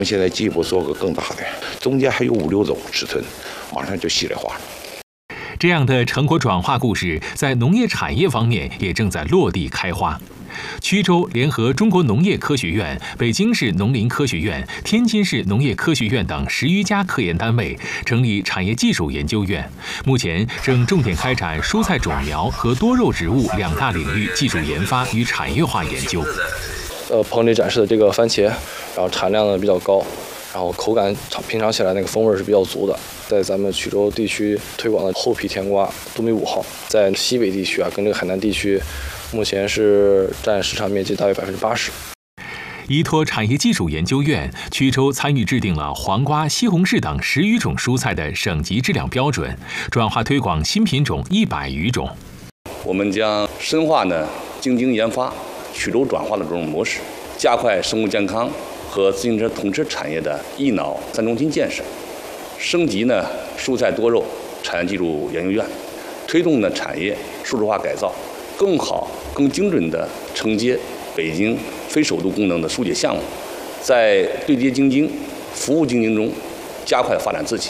现在进一步做个更大的，中间还有5、6种尺寸，马上就系列化了。 这样的成果转化故事，在农业产业方面也正在落地开花。衢州联合中国农业科学院、北京市农林科学院、天津市农业科学院等10余家科研单位成立产业技术研究院，目前正重点开展蔬菜种苗和多肉植物2大领域技术研发与产业化研究。 棚里展示的这个番茄，然后产量呢比较高，然后口感品尝起来那个风味是比较足的。在咱们衢州地区推广的厚皮甜瓜杜美5号，在西北地区跟这个海南地区，目前是占市场面积大约80%。 依托产业技术研究院，衢州参与制定了黄瓜、西红柿等10余种蔬菜的省级质量标准，转化推广新品种100余种。 我们将深化精精研发、衢州转化的这种模式，加快生物健康和自行车统车产业的一脑3中心建设，升级蔬菜多肉产业技术研究院，推动产业数字化改造，更好、更精准地承接北京非首都功能的疏解项目，在对接精精、服务精精中加快发展自己。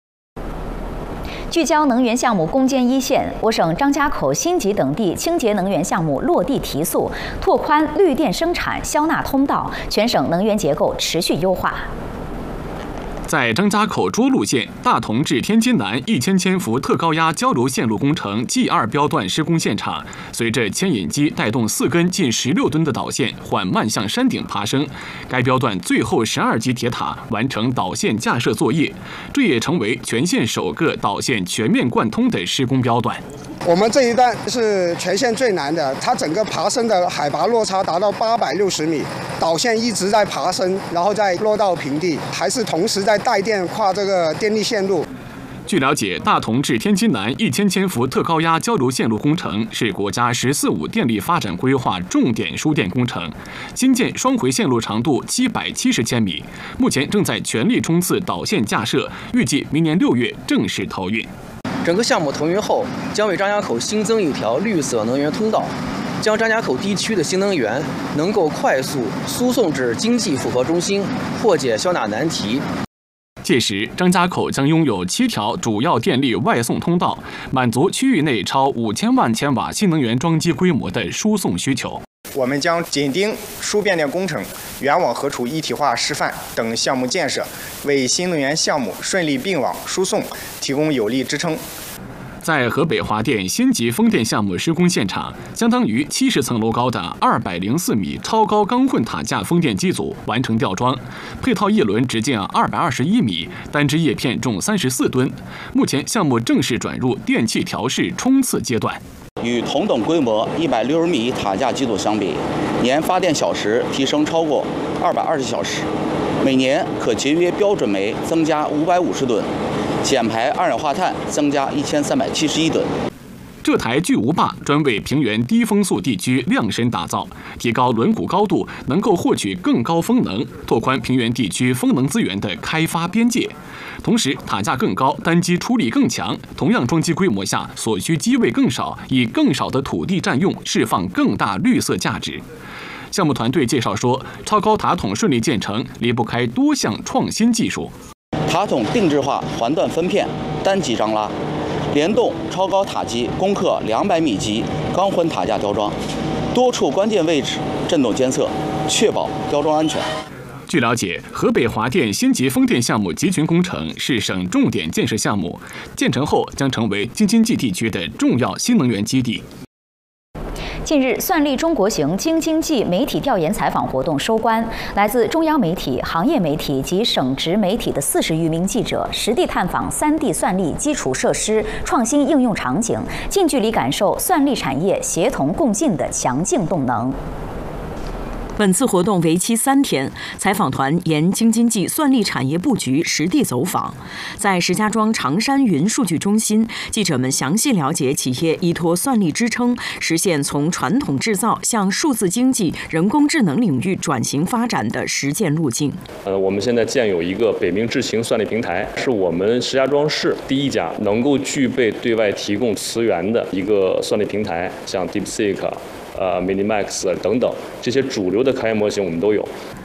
聚焦能源项目攻坚一线，我省张家口、新集等地清洁能源项目落地提速，拓宽绿电生产消纳通道，全省能源结构持续优化。 在张家口涿鹿县大同至天津南1000千伏特高压交流线路工程 G2 标段施工现场，随着牵引机带动4根近16吨的导线缓慢向山顶爬升，该标段最后12级铁塔完成导线架设作业，这也成为全县首个导线全面贯通的施工标段。 我们这一段是全县最难的，它整个爬升的海拔落差达到860米，导线一直在爬升，然后再落到平地，还是同时在带电跨这个电力线路。 据了解，大同至天津南1000千伏特高压交流线路工程是国家“十四五”电力发展规划重点输电工程，新建双回线路长度770千米，目前正在全力冲刺导线架设，预计明年6月正式投运。 整个项目投运后，将为张家口新增一条绿色能源通道，将张家口地区的新能源能够快速输送至经济复合中心，破解消纳难题。 届时，张家口将拥有7条主要电力外送通道，满足区域内超5000万千瓦新能源装机规模的输送需求。 我们将紧盯输变电工程、源网合储一体化示范等项目建设，为新能源项目顺利并网输送提供有力支撑。 在河北华电新集风电项目施工现场，相当于70层楼高的204米超高钢混塔架风电机组完成吊装，配套叶轮直径221米，单只叶片重34吨。目前项目正式转入电气调试冲刺阶段。 与同等规模160米塔架机组相比，年发电小时提升超过220小时，每年可节约标准煤增加550吨，减排二氧化碳增加1371吨。 这台巨无霸专为平原低风速地区量身打造，提高轮毂高度，能够获取更高风能，拓宽平原地区风能资源的开发边界。同时，塔架更高，单机出力更强，同样装机规模下，所需机位更少，以更少的土地占用，释放更大绿色价值。项目团队介绍说，超高塔筒顺利建成，离不开多项创新技术。 塔筒定制化环段分片，单级张拉，联动超高塔机攻克200米级钢混塔架吊装，多处关键位置震动监测，确保吊装安全。 据了解，河北华电新集风电项目集群工程是省重点建设项目，建成后将成为京津冀地区的重要新能源基地。 近日，算力中国行京津冀媒体调研采访活动收官，来自中央媒体、行业媒体及省直媒体的40余名记者实地探访3D 算力基础设施创新应用场景，近距离感受算力产业协同共进的强劲动能。 本次活动为期3天，采访团沿京津冀算力产业布局实地走访。在石家庄长山云数据中心，记者们详细了解企业依托算力支撑，实现从传统制造向数字经济、人工智能领域转型发展的实践路径。 我们现在建有一个北冥智行算力平台，是我们石家庄市第一家能够具备对外提供词源的一个算力平台，像 DeepSeek、Minimax 等等这些主流的开源模型我们都有。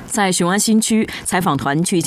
在雄安新区，采访团聚焦